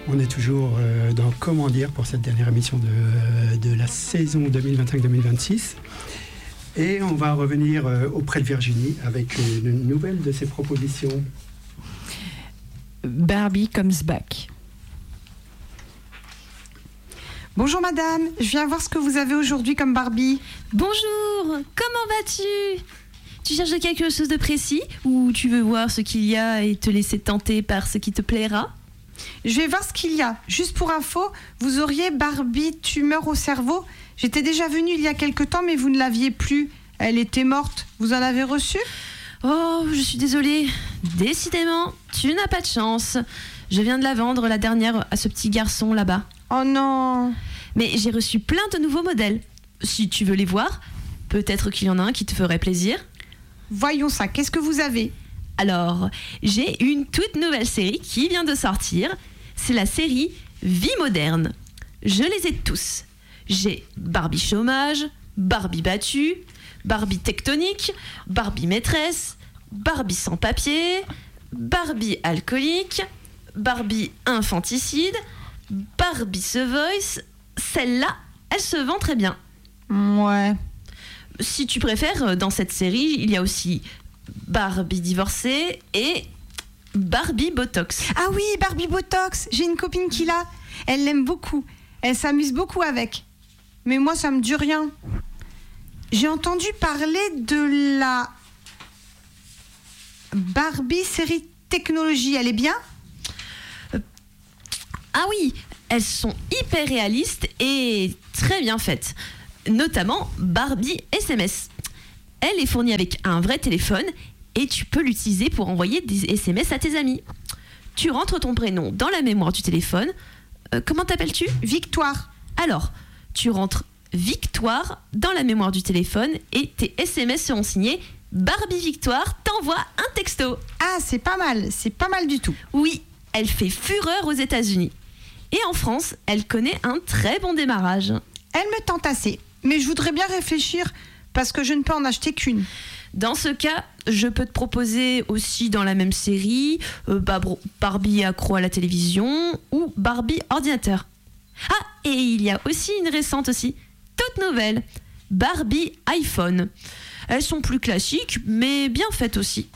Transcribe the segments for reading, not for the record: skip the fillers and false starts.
On est toujours dans Comment dire pour cette dernière émission de la saison 2025-2026. Et on va revenir auprès de Virginie avec une nouvelle de ses propositions. Barbie comes back. Bonjour madame, je viens voir ce que vous avez aujourd'hui comme Barbie. Bonjour, comment vas-tu ? Tu cherches quelque chose de précis ou tu veux voir ce qu'il y a et te laisser tenter par ce qui te plaira ? Je vais voir ce qu'il y a. Juste pour info, vous auriez Barbie tumeur au cerveau. J'étais déjà venue il y a quelque temps, mais vous ne l'aviez plus. Elle était morte. Vous en avez reçu ? Oh, je suis désolée. Décidément, tu n'as pas de chance. Je viens de la vendre, la dernière, à ce petit garçon là-bas. Oh non ! Mais j'ai reçu plein de nouveaux modèles. Si tu veux les voir, peut-être qu'il y en a un qui te ferait plaisir. Voyons ça, qu'est-ce que vous avez ? Alors, j'ai une toute nouvelle série qui vient de sortir. C'est la série Vie moderne. Je les ai tous. J'ai Barbie chômage, Barbie battue, Barbie tectonique, Barbie maîtresse, Barbie sans papier, Barbie alcoolique, Barbie infanticide, Barbie The Voice. Celle-là, elle se vend très bien. Ouais. Si tu préfères, dans cette série, il y a aussi Barbie divorcée et Barbie Botox. Ah oui, Barbie Botox. J'ai une copine qui l'a. Elle l'aime beaucoup. Elle s'amuse beaucoup avec. Mais moi, ça me dit rien. J'ai entendu parler de la Barbie série technologie. Elle est bien ? Ah oui, elles sont hyper réalistes et très bien faites. Notamment Barbie SMS. Elle est fournie avec un vrai téléphone et tu peux l'utiliser pour envoyer des SMS à tes amis. Tu rentres ton prénom dans la mémoire du téléphone. Comment t'appelles-tu ? Victoire. Alors, tu rentres Victoire dans la mémoire du téléphone et tes SMS seront signés Barbie Victoire t'envoie un texto. Ah, c'est pas mal du tout. Oui, elle fait fureur aux États-Unis. Et en France, elle connaît un très bon démarrage. Elle me tente assez, mais je voudrais bien réfléchir parce que je ne peux en acheter qu'une. Dans ce cas, je peux te proposer aussi dans la même série Barbie accro à la télévision ou Barbie ordinateur. Ah, et il y a aussi une récente aussi, toute nouvelle, Barbie iPhone. Elles sont plus classiques, mais bien faites aussi.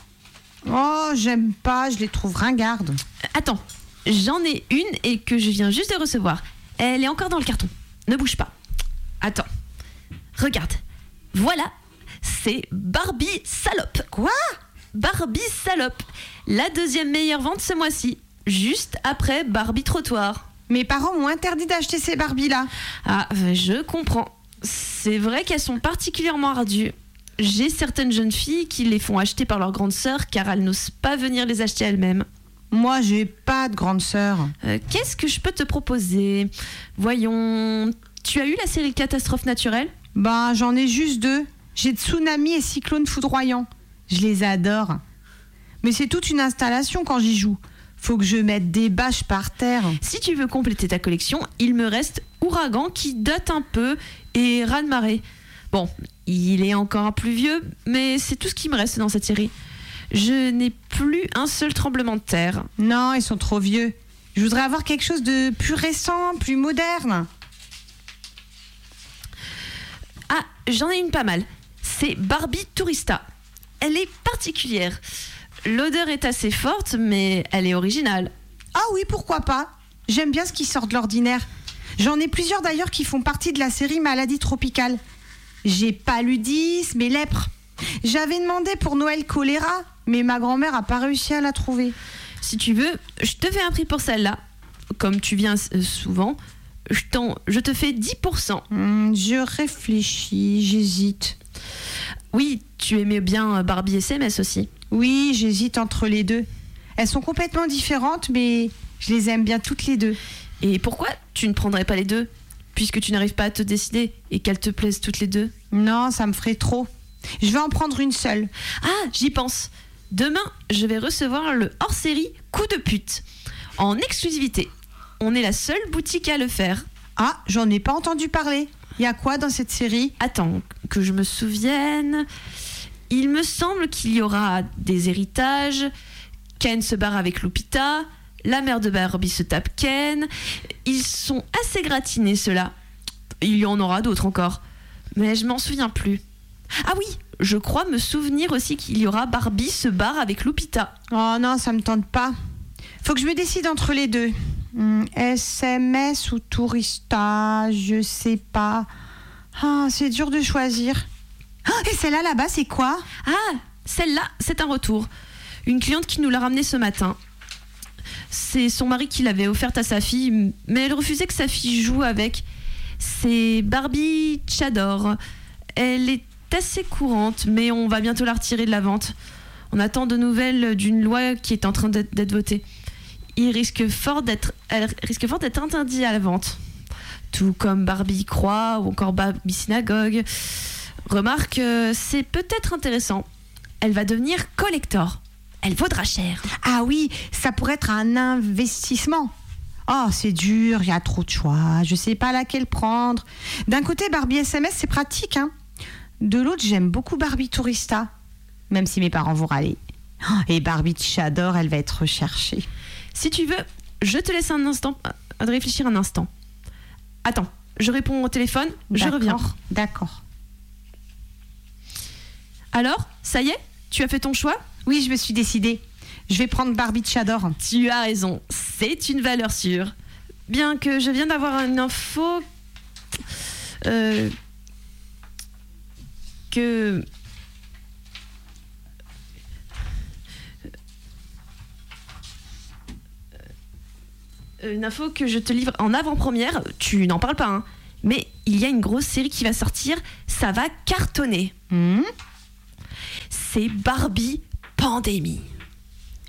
Oh, j'aime pas, je les trouve ringardes. Attends, j'en ai une et que je viens juste de recevoir. Elle est encore dans le carton. Ne bouge pas. Attends, regarde. Voilà, c'est Barbie Salope. Quoi ? Barbie Salope, la deuxième meilleure vente ce mois-ci, juste après Barbie Trottoir. Mes parents m'ont interdit d'acheter ces Barbies-là. Ah, je comprends. C'est vrai qu'elles sont particulièrement ardues. J'ai certaines jeunes filles qui les font acheter par leur grande sœur car elles n'osent pas venir les acheter elles-mêmes. Moi, j'ai pas de grande sœur. Qu'est-ce que je peux te proposer ? Voyons, tu as eu la série Catastrophe naturelle ? Ben, j'en ai juste 2. J'ai Tsunami et Cyclone foudroyant. Je les adore. Mais c'est toute une installation quand j'y joue. Faut que je mette des bâches par terre. Si tu veux compléter ta collection, il me reste Ouragan qui date un peu et Raz-de-marée. Bon, il est encore plus vieux, mais c'est tout ce qui me reste dans cette série. Je n'ai plus un seul tremblement de terre. Non, ils sont trop vieux. Je voudrais avoir quelque chose de plus récent, plus moderne. Ah, j'en ai une pas mal. C'est Barbie Tourista. Elle est particulière. L'odeur est assez forte, mais elle est originale. Ah oui, pourquoi pas ? J'aime bien ce qui sort de l'ordinaire. J'en ai plusieurs d'ailleurs qui font partie de la série Maladies tropicales. J'ai paludisme et lèpre. J'avais demandé pour Noël choléra, mais ma grand-mère n'a pas réussi à la trouver. Si tu veux, je te fais un prix pour celle-là. Comme tu viens souvent, je te fais 10%. Je réfléchis, j'hésite. Oui, tu aimais bien Barbie SMS aussi. Oui, j'hésite entre les deux. Elles sont complètement différentes, mais je les aime bien toutes les deux. Et pourquoi tu ne prendrais pas les deux ? Puisque tu n'arrives pas à te décider et qu'elles te plaisent toutes les deux. Non, ça me ferait trop. Je vais en prendre une seule. Ah, j'y pense. Demain, je vais recevoir le hors-série Coup de pute. En exclusivité. On est la seule boutique à le faire. Ah, j'en ai pas entendu parler. Il y a quoi dans cette série ? Attends, que je me souvienne. Il me semble qu'il y aura des héritages, Ken se barre avec Lupita, La mère de Barbie se tape Ken. Ils sont assez gratinés, ceux-là. Il y en aura d'autres encore. Mais je m'en souviens plus. Ah oui, je crois me souvenir aussi qu'il y aura Barbie se barre avec Lupita. Oh non, ça me tente pas. Faut que je me décide entre les deux. SMS ou Tourista, je sais pas. Ah, c'est dur de choisir. Et celle-là là-bas, c'est quoi? Ah, celle-là, c'est un retour. Une cliente qui nous l'a ramenée ce matin. C'est son mari qui l'avait offerte à sa fille, mais elle refusait que sa fille joue avec. C'est Barbie Chador. Elle est assez courante, mais on va bientôt la retirer de la vente. On attend de nouvelles d'une loi qui est en train d'être votée. Elle risque fort d'être interdite à la vente. Tout comme Barbie Croix ou encore Barbie Synagogue. Remarque, c'est peut-être intéressant. Elle va devenir collector. Elle vaudra cher. Ah oui, ça pourrait être un investissement. Oh, c'est dur, il y a trop de choix. Je sais pas laquelle prendre. D'un côté, Barbie SMS, c'est pratique, hein. De l'autre, j'aime beaucoup Barbie Tourista. Même si mes parents vont râler. Et Barbie Chador, elle va être recherchée. Si tu veux, je te laisse un instant réfléchir un instant. Attends, je réponds au téléphone, je reviens. D'accord. Alors, ça y est? Tu as fait ton choix? Oui, je me suis décidée. Je vais prendre Barbie Chador. Tu as raison, c'est une valeur sûre. Bien que je viens d'avoir une info... Une info que je te livre en avant-première, tu n'en parles pas, hein. Mais il y a une grosse série qui va sortir, ça va cartonner. C'est Barbie Pandémie.